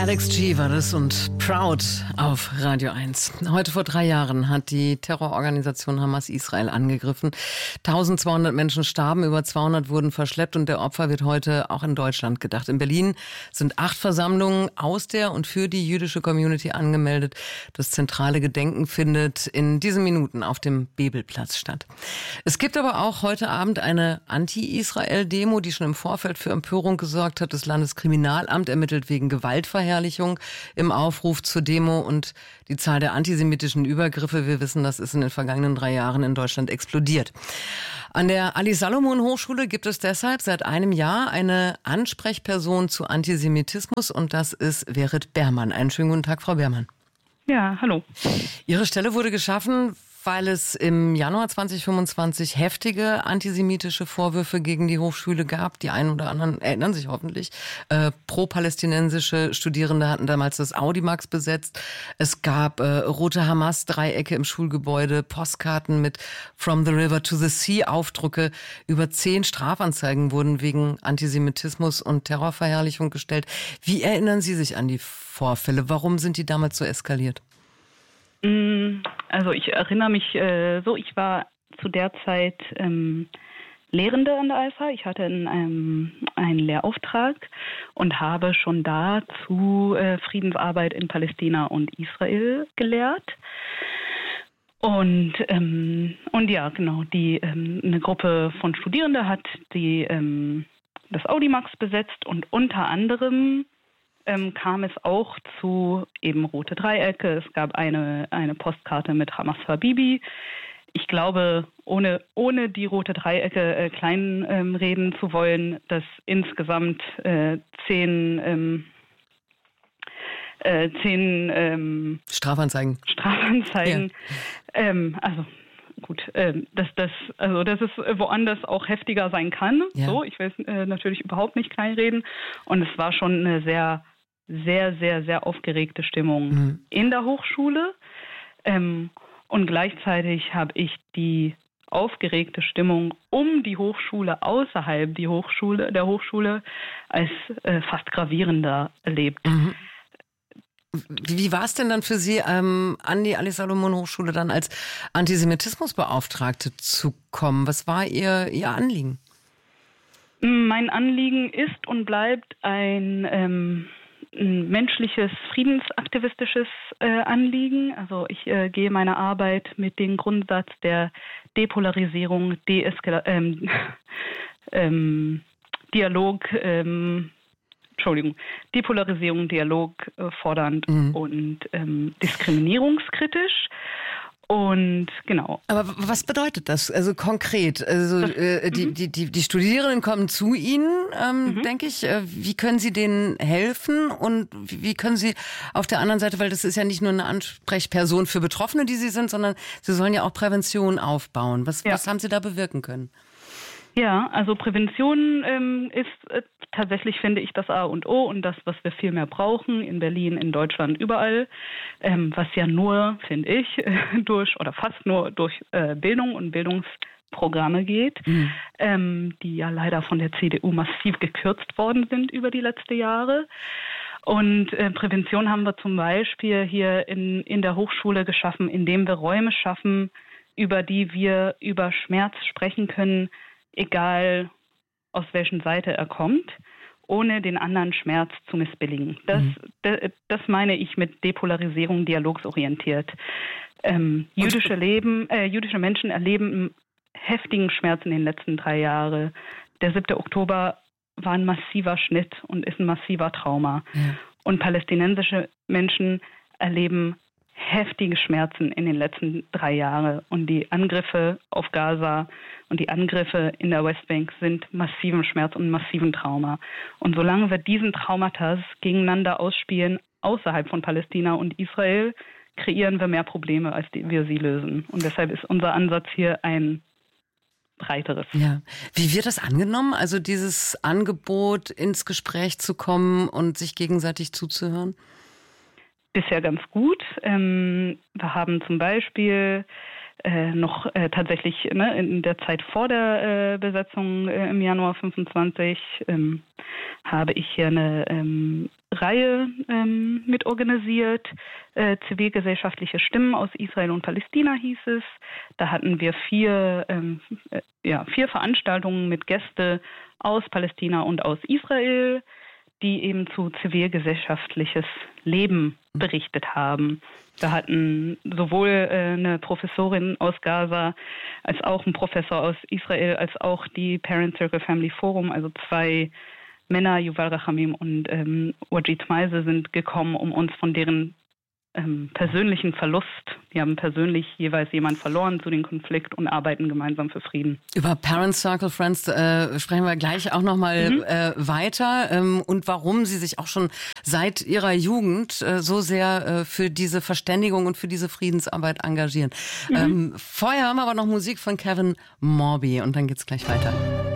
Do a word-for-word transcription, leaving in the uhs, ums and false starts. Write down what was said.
Alex G. war das und Proud auf Radio eins. Heute vor drei Jahren hat die Terrororganisation Hamas Israel angegriffen. eintausendzweihundert Menschen starben, über zweihundert wurden verschleppt und der Opfer wird heute auch in Deutschland gedacht. In Berlin sind acht Versammlungen aus der und für die jüdische Community angemeldet. Das zentrale Gedenken findet in diesen Minuten auf dem Bebelplatz statt. Es gibt aber auch heute Abend eine Anti-Israel-Demo, die schon im Vorfeld für Empörung gesorgt hat. Das Landeskriminalamt ermittelt wegen Gewaltverherrlichung im Aufruf zur Demo und die Zahl der antisemitischen Übergriffe, wir wissen, das ist in den vergangenen drei Jahren in Deutschland explodiert. An der Ali-Salomon-Hochschule gibt es deshalb seit einem Jahr eine Ansprechperson zu Antisemitismus und das ist Verit Behrmann. Einen schönen guten Tag, Frau Behrmann. Ja, hallo. Ihre Stelle wurde geschaffen, weil es im Januar zweitausendfünfundzwanzig heftige antisemitische Vorwürfe gegen die Hochschule gab. Die einen oder anderen erinnern sich hoffentlich. Äh, pro-palästinensische Studierende hatten damals das Audimax besetzt. Es gab äh, rote Hamas-Dreiecke im Schulgebäude, Postkarten mit From the River to the Sea Aufdrucke. Über zehn Strafanzeigen wurden wegen Antisemitismus und Terrorverherrlichung gestellt. Wie erinnern Sie sich an die Vorfälle? Warum sind die damals so eskaliert? Also ich erinnere mich äh, so, ich war zu der Zeit ähm, Lehrende an der Alpha. Ich hatte in, ähm, einen Lehrauftrag und habe schon da zu äh, Friedensarbeit in Palästina und Israel gelehrt. Und, ähm, und ja, genau, die, ähm, eine Gruppe von Studierenden hat die, ähm, das Audimax besetzt und unter anderem Ähm, kam es auch zu eben rote Dreiecke. Es gab eine, eine Postkarte mit Hamas Habibi. Ich glaube, ohne, ohne die rote Dreiecke äh, klein ähm, reden zu wollen, dass insgesamt äh, zehn, ähm, äh, zehn ähm, Strafanzeigen. Strafanzeigen. Ja. Ähm, also gut, ähm, dass das, also dass es woanders auch heftiger sein kann. Ja. So, ich will äh, natürlich überhaupt nicht kleinreden. Und es war schon eine sehr sehr, sehr, sehr aufgeregte Stimmung mhm. in der Hochschule. Ähm, und gleichzeitig habe ich die aufgeregte Stimmung um die Hochschule, außerhalb die Hochschule, der Hochschule, als äh, fast gravierender erlebt. Mhm. Wie war es denn dann für Sie, ähm, an die Ali-Salomon-Hochschule dann als Antisemitismusbeauftragte zu kommen? Was war Ihr, Ihr Anliegen? Mein Anliegen ist und bleibt ein ähm, ein menschliches, friedensaktivistisches äh, Anliegen. Also ich äh, gehe meine Arbeit mit dem Grundsatz der Depolarisierung, Deeskala- ähm, ähm, Dialog, ähm, Entschuldigung, Depolarisierung, Dialog äh, fordernd mhm. und ähm, diskriminierungskritisch. Und genau. Aber was bedeutet das? Also konkret, also das, äh, die, mhm. die, die, die Studierenden kommen zu Ihnen, ähm, mhm. denke ich. Äh, wie können Sie denen helfen und wie, wie können Sie auf der anderen Seite, weil das ist ja nicht nur eine Ansprechperson für Betroffene, die Sie sind, sondern Sie sollen ja auch Prävention aufbauen. Was, ja. was haben Sie da bewirken können? Ja, also Prävention ähm, ist äh, tatsächlich, finde ich, das A und O und das, was wir viel mehr brauchen in Berlin, in Deutschland, überall, ähm, was ja nur, finde ich, äh, durch oder fast nur durch äh, Bildung und Bildungsprogramme geht, mhm. ähm, die ja leider von der C D U massiv gekürzt worden sind über die letzten Jahre. Und äh, Prävention haben wir zum Beispiel hier in, in der Hochschule geschaffen, indem wir Räume schaffen, über die wir über Schmerz sprechen können, egal aus welchen Seite er kommt, ohne den anderen Schmerz zu missbilligen. Das, mhm. das, das meine ich mit Depolarisierung, dialogsorientiert. Ähm, jüdische, Leben, äh, jüdische Menschen erleben heftigen Schmerz in den letzten drei Jahren. Der siebte Oktober war ein massiver Schnitt und ist ein massiver Trauma. Ja. Und palästinensische Menschen erleben heftige Schmerzen in den letzten drei Jahren. Und die Angriffe auf Gaza und die Angriffe in der Westbank sind massiven Schmerz und massiven Trauma. Und solange wir diesen Traumata gegeneinander ausspielen, außerhalb von Palästina und Israel, kreieren wir mehr Probleme, als die, wir sie lösen. Und deshalb ist unser Ansatz hier ein breiteres. Ja. Wie wird das angenommen? Also dieses Angebot, ins Gespräch zu kommen und sich gegenseitig zuzuhören? Bisher ganz gut. Ähm, wir haben zum Beispiel äh, noch äh, tatsächlich ne, in der Zeit vor der äh, Besetzung äh, im Januar fünfundzwanzig ähm, habe ich hier eine ähm, Reihe ähm, mitorganisiert. Äh, zivilgesellschaftliche Stimmen aus Israel und Palästina hieß es. Da hatten wir vier, ähm, äh, ja, vier Veranstaltungen mit Gästen aus Palästina und aus Israel, die eben zu zivilgesellschaftliches Leben berichtet haben. Da hatten sowohl äh, eine Professorin aus Gaza als auch ein Professor aus Israel, als auch die Parent Circle Family Forum, also zwei Männer, Yuval Rachamim und ähm, Wajid Meise, sind gekommen, um uns von deren ähm, persönlichen Verlust, die haben persönlich jeweils jemanden verloren zu dem Konflikt und arbeiten gemeinsam für Frieden. Über Parent Circle Friends äh, sprechen wir gleich auch nochmal mhm. äh, weiter ähm, und warum Sie sich auch schon seit Ihrer Jugend äh, so sehr äh, für diese Verständigung und für diese Friedensarbeit engagieren. Mhm. Ähm, vorher haben wir aber noch Musik von Kevin Morby und dann geht's gleich weiter.